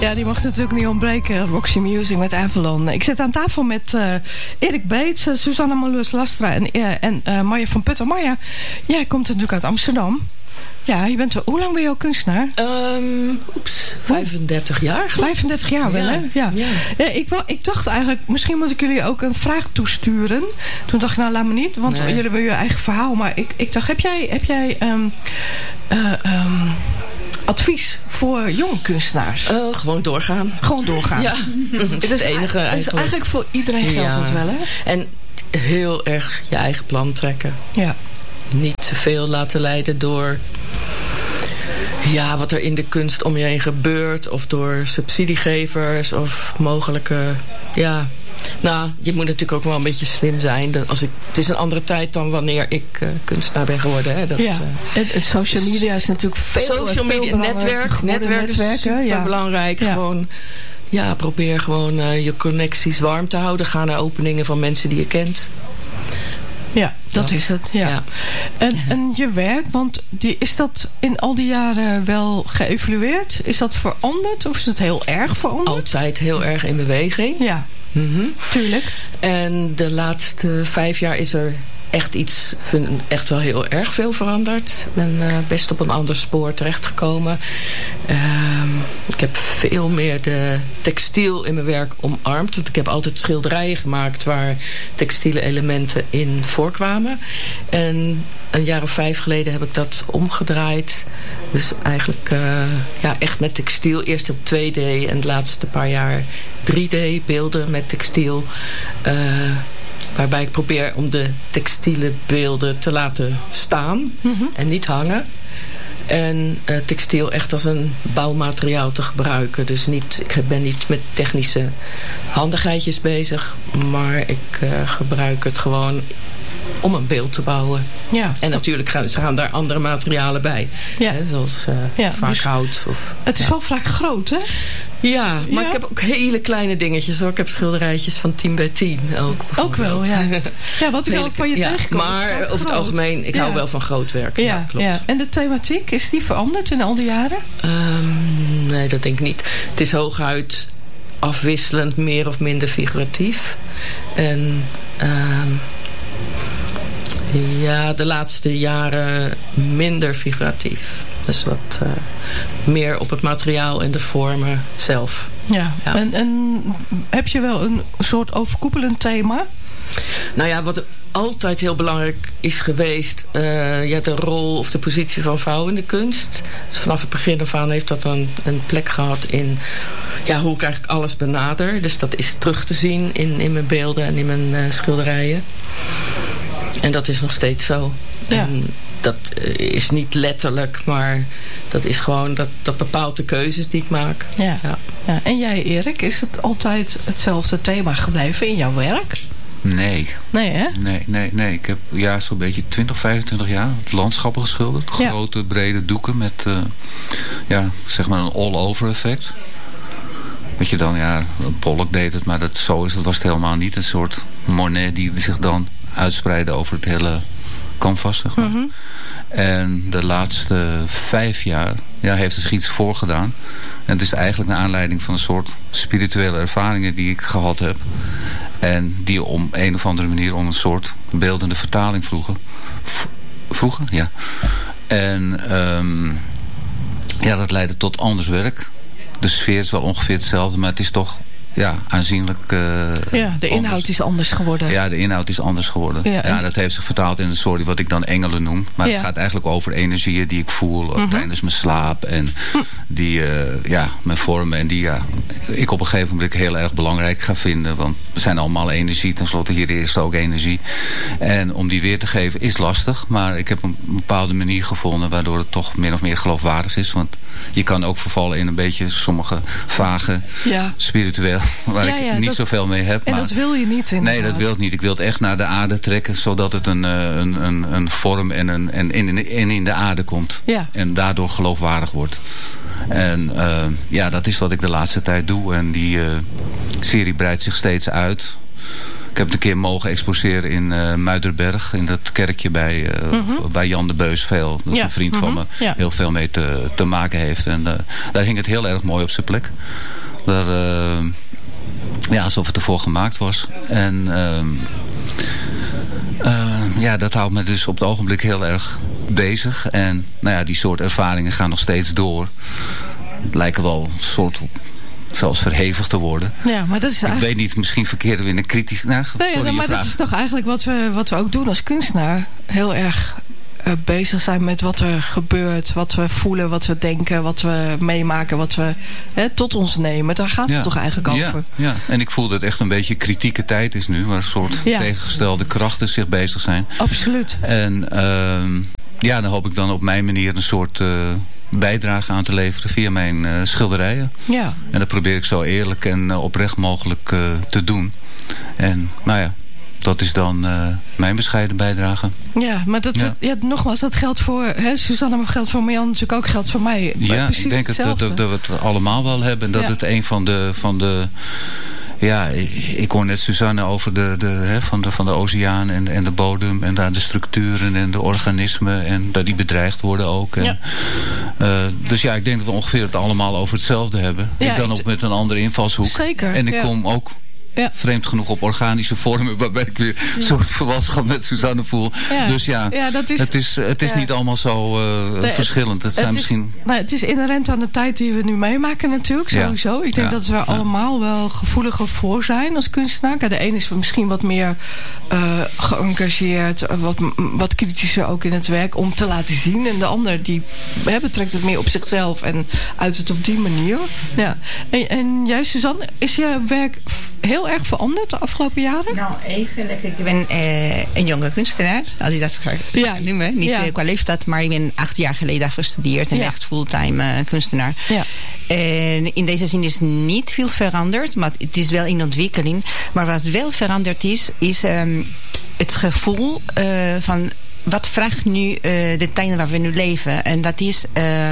Ja, die mag natuurlijk niet ontbreken. Roxy Music met Avalon. Ik zit aan tafel met Erik Beets, Susanna Molus-Lastra en Marja van Putten. Marja, jij komt natuurlijk uit Amsterdam. Ja, je bent hoe lang ben je al kunstenaar? 35 jaar. 35 jaar wel, hè? Ja. Ik dacht eigenlijk, misschien moet ik jullie ook een vraag toesturen. Toen dacht ik, nou laat me niet, want jullie hebben je eigen verhaal. Maar ik dacht, heb jij advies voor jonge kunstenaars? Gewoon doorgaan. Gewoon doorgaan. Ja, dat is het enige eigenlijk. Het is eigenlijk voor iedereen geldt dat wel, hè? En heel erg je eigen plan trekken. Ja. Niet te veel laten leiden door wat er in de kunst om je heen gebeurt. Of door subsidiegevers of mogelijke... Ja. Nou, je moet natuurlijk ook wel een beetje slim zijn. Het is een andere tijd dan wanneer ik kunstenaar ben geworden. Hè. Het social media is natuurlijk social media, netwerk is super belangrijk. Ja. Gewoon... Ja, probeer gewoon je connecties warm te houden. Ga naar openingen van mensen die je kent. Ja, dat is het. Ja. En je werk, want is dat in al die jaren wel geëvalueerd? Is dat veranderd of is het heel erg veranderd? Altijd heel erg in beweging. Ja, tuurlijk. En de laatste 5 jaar is er echt wel heel erg veel veranderd. Ik ben best op een ander spoor terechtgekomen. Ik heb veel meer de textiel in mijn werk omarmd. Want ik heb altijd schilderijen gemaakt waar textiele elementen in voorkwamen. En een jaar of 5 geleden heb ik dat omgedraaid. Dus eigenlijk echt met textiel. Eerst op 2D en de laatste paar jaar 3D beelden met textiel. Waarbij ik probeer om de textiele beelden te laten staan en niet hangen. En textiel echt als een bouwmateriaal te gebruiken. Dus ik ben niet met technische handigheidjes bezig. Maar ik gebruik het gewoon om een beeld te bouwen. Ja. En natuurlijk gaan daar andere materialen bij. Ja. Hè, zoals vaak dus hout. Het is wel vaak groot, hè? Ja, maar ik heb ook hele kleine dingetjes hoor. Ik heb schilderijtjes van 10 bij 10 ook wel, ja. Ja, wat ik al van je tegenkom. Maar over het algemeen, ik hou wel van groot werk. Ja, klopt. Ja. En de thematiek, is die veranderd in al die jaren? Nee, dat denk ik niet. Het is hooguit afwisselend, meer of minder figuratief. En... de laatste jaren minder figuratief. Dus wat meer op het materiaal en de vormen zelf. Ja. En heb je wel een soort overkoepelend thema? Nou ja, wat altijd heel belangrijk is geweest... de rol of de positie van vrouwen in de kunst. Dus vanaf het begin af aan heeft dat een plek gehad in... hoe ik eigenlijk alles benader. Dus dat is terug te zien in mijn beelden en in mijn schilderijen. En dat is nog steeds zo. Ja. En dat is niet letterlijk, maar dat is gewoon, dat bepaalt de keuzes die ik maak. Ja. En jij, Erik, is het altijd hetzelfde thema gebleven in jouw werk? Nee. Nee, hè? Nee. Ik heb zo'n beetje 20, 25 jaar landschappen geschilderd. Grote, brede doeken met zeg maar een all-over effect. Weet je dan, Pollock deed het, maar dat was het helemaal niet. Een soort Monet die zich dan uitspreiden over het hele canvas, zeg maar. En de laatste 5 jaar heeft er zich iets voorgedaan. En het is eigenlijk naar aanleiding van een soort spirituele ervaringen die ik gehad heb. En die om een of andere manier om een soort beeldende vertaling vroegen. Ja. En dat leidde tot anders werk. De sfeer is wel ongeveer hetzelfde, maar het is toch aanzienlijk de inhoud is anders geworden. Ja, de inhoud is anders geworden. Ja, dat heeft zich vertaald in een soort wat ik dan engelen noem. Maar het gaat eigenlijk over energieën die ik voel tijdens mijn slaap. En die, mijn vormen. En die ik op een gegeven moment heel erg belangrijk ga vinden. Want we zijn allemaal energie. Ten slotte hier is er ook energie. En om die weer te geven is lastig. Maar ik heb een bepaalde manier gevonden waardoor het toch min of meer geloofwaardig is. Want je kan ook vervallen in een beetje sommige vage spiritueel waar ik niet zoveel mee heb. En dat wil je niet inderdaad. Nee, dat wil ik niet. Ik wil het echt naar de aarde trekken, zodat het een vorm en in de aarde komt. Ja. En daardoor geloofwaardig wordt. En dat is wat ik de laatste tijd doe. En die serie breidt zich steeds uit. Ik heb het een keer mogen exposeren in Muiderberg. In dat kerkje bij Jan de Beus veel. Dat is een vriend van me. Ja. Heel veel mee te maken heeft. En daar hing het heel erg mooi op zijn plek. Daar, alsof het ervoor gemaakt was. En dat houdt me dus op het ogenblik heel erg bezig. En die soort ervaringen gaan nog steeds door. Het lijken wel een soort zelfs verhevigd te worden. Ja, maar dat is ik weet niet, misschien verkeren we in een kritisch... maar dat is toch eigenlijk wat we ook doen als kunstenaar. Heel erg bezig zijn met wat er gebeurt, wat we voelen, wat we denken, wat we meemaken, wat we tot ons nemen. Daar gaat het toch eigenlijk over. Ja, en ik voel dat het echt een beetje kritieke tijd is nu, waar een soort tegengestelde krachten zich bezig zijn. Absoluut. En dan hoop ik dan op mijn manier een soort bijdrage aan te leveren via mijn schilderijen. Ja. En dat probeer ik zo eerlijk en oprecht mogelijk te doen. En dat is dan mijn bescheiden bijdrage. Ja, maar nogmaals, dat geldt voor Suzanne, maar geldt voor Marjan natuurlijk ook, geldt voor mij. Ja, precies ik denk dat we het allemaal wel hebben. En dat het een van de ik hoor net Suzanne over van de oceaan en de bodem en daar de structuren en de organismen en dat die bedreigd worden ook. En, dus ik denk dat we ongeveer het allemaal over hetzelfde hebben. Ik dan ook met een andere invalshoek. Zeker. En ik kom ook vreemd genoeg op organische vormen waarbij ik weer een soort verwantschap met Suzanne voel. Ja. Dus het is niet allemaal zo verschillend. Het is inherent aan de tijd die we nu meemaken natuurlijk, sowieso. Ik denk dat we allemaal wel gevoeliger voor zijn als kunstenaar. De een is misschien wat meer geëngageerd, wat kritischer ook in het werk om te laten zien. En de ander die betrekt het meer op zichzelf en uit het op die manier. Ja. En jij, Suzanne, is je werk heel erg veranderd de afgelopen jaren? Nou, eigenlijk, ik ben een jonge kunstenaar, als ik dat ga noemen. Niet qua leeftijd, maar ik ben 8 jaar geleden afgestudeerd en echt fulltime kunstenaar. Ja. En in deze zin is niet veel veranderd, maar het is wel in ontwikkeling. Maar wat wel veranderd is het gevoel van wat vraagt nu de tijden waar we nu leven. En dat is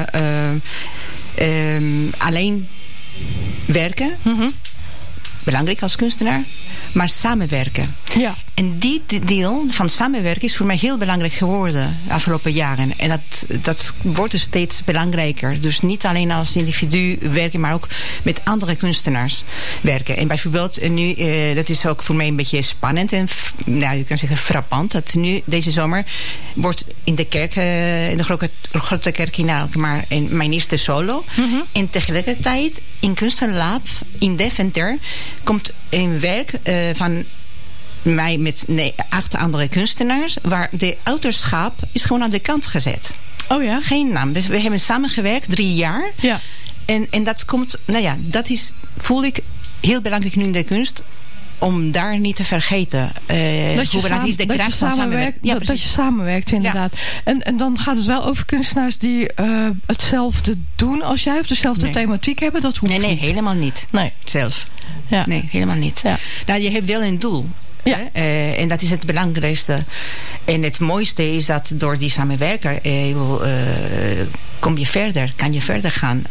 alleen werken. Mm-hmm. Belangrijk als kunstenaar, maar samenwerken. Ja. En die deel van samenwerken is voor mij heel belangrijk geworden de afgelopen jaren. En dat wordt dus steeds belangrijker. Dus niet alleen als individu werken, maar ook met andere kunstenaars werken. En bijvoorbeeld nu, dat is ook voor mij een beetje spannend en je kan zeggen frappant, dat nu deze zomer wordt in de kerk, in de grote kerk in Alkmaar, mijn eerste solo. Mm-hmm. En tegelijkertijd in Kunstenlab in Deventer komt een werk van mij met 8 andere kunstenaars, waar de autorschap is gewoon aan de kant gezet. Oh ja? Geen naam. Dus we hebben samengewerkt 3 jaar. Ja. En dat komt, dat is, voel ik heel belangrijk nu in de kunst, om daar niet te vergeten hoe belangrijk is de kracht van samenwerken. Dat je samenwerkt, inderdaad. Ja. En dan gaat het wel over kunstenaars die hetzelfde doen als jij, of dezelfde thematiek hebben? Dat hoeft niet. Nee, helemaal niet. Nee. Zelf. Ja. Nee, helemaal niet. Ja. Je hebt wel een doel. Ja. En dat is het belangrijkste. En het mooiste is dat door die samenwerken kom je verder, kan je verder gaan.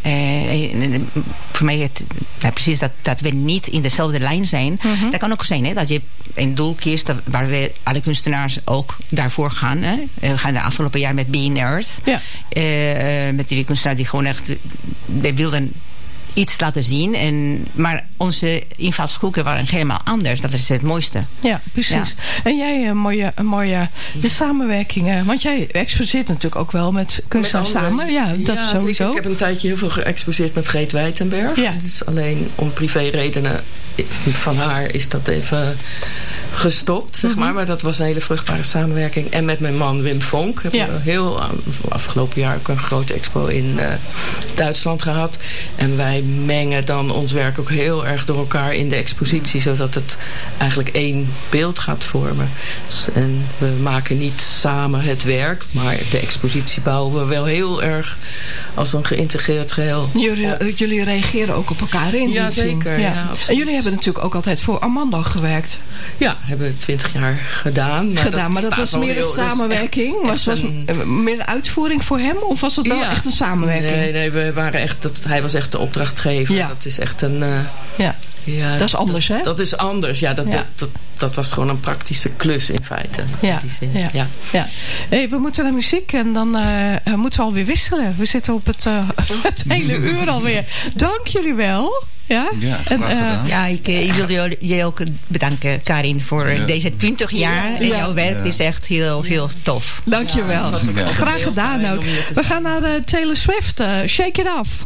Voor mij precies dat we niet in dezelfde lijn zijn. Mm-hmm. Dat kan ook zijn dat je een doel kiest waar we alle kunstenaars ook daarvoor gaan. We gaan de afgelopen jaar met Being Earth. Ja. Met die kunstenaars die gewoon echt, we wilden iets laten zien. Maar onze invalshoeken waren helemaal anders. Dat is het mooiste. Ja, precies. Ja. En jij, mooie de samenwerkingen. Want jij exposeert natuurlijk ook wel met kunstenaars samen. Ja, dat sowieso. Ik heb een tijdje heel veel geëxposeerd met Greet Wijtenberg. Ja. Dus alleen om privéredenen van haar is dat even gestopt, zeg maar. Maar dat was een hele vruchtbare samenwerking. En met mijn man Wim Vonk hebben we afgelopen jaar ook een grote expo in Duitsland gehad. En wij mengen dan ons werk ook heel erg door elkaar in de expositie, zodat het eigenlijk één beeld gaat vormen. En we maken niet samen het werk, maar de expositie bouwen we wel heel erg als een geïntegreerd geheel. Jullie reageren ook op elkaar in. Ja, zeker. Ja, en jullie hebben natuurlijk ook altijd voor Armando gewerkt. Ja, hebben 20 jaar gedaan. Maar dat was meer een samenwerking? Was meer een uitvoering voor hem? Of was het wel echt een samenwerking? Nee, we waren echt, hij was echt de opdrachtgever. Ja. Dat is echt een Dat is anders, hè? Dat is anders, ja. Dat was gewoon een praktische klus in feite. Ja. In die zin. Ja. Hey, we moeten naar muziek en dan moeten we alweer wisselen. We zitten op het hele uur alweer. Dank jullie wel. Ja, ik wilde je ook bedanken, Karin, voor deze 20 jaar. En jouw werk is echt heel, heel tof. Dank je wel. Graag gedaan ook. We gaan naar Taylor Swift. Shake It Off.